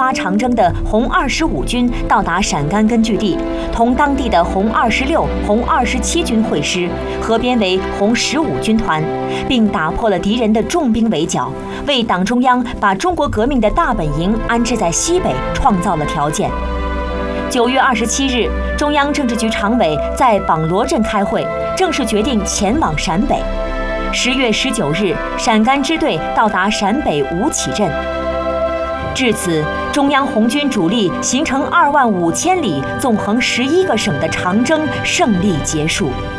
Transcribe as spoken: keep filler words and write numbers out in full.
发长征的红二十五军到达陕甘根据地，同当地的红二十六、红二十七军会师，合编为红十五军团，并打破了敌人的重兵围剿，为党中央把中国革命的大本营安置在西北创造了条件。九月二十七日，中央政治局常委在榜罗镇开会，正式决定前往陕北。十月十九日，陕甘支队到达陕北吴起镇。至此，中央红军主力形成二万五千里、纵横十一个省的长征胜利结束。